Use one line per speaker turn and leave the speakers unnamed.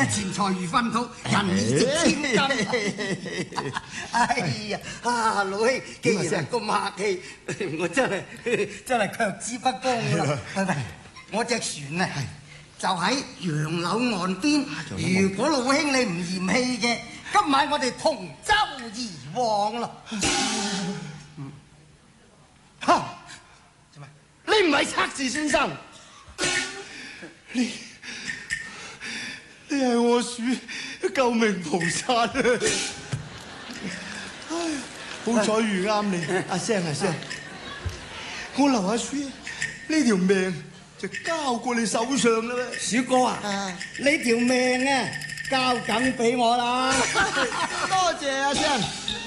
錢財如糞土，人以值千金。哎呀，老兄，既然咁客氣，我真係卻之不恭啦。喂，我隻船啊，就喺楊柳岸邊。如果老兄你唔嫌棄嘅，今晚我哋同舟而往咯。
哈！你唔係測字先生，你係我屬救命菩薩啊！唉，好彩遇啱你，阿聲，我留下書呢條命就交過你手上啦。
鼠哥啊，你條命啊交緊俾我啦！
多謝阿聲。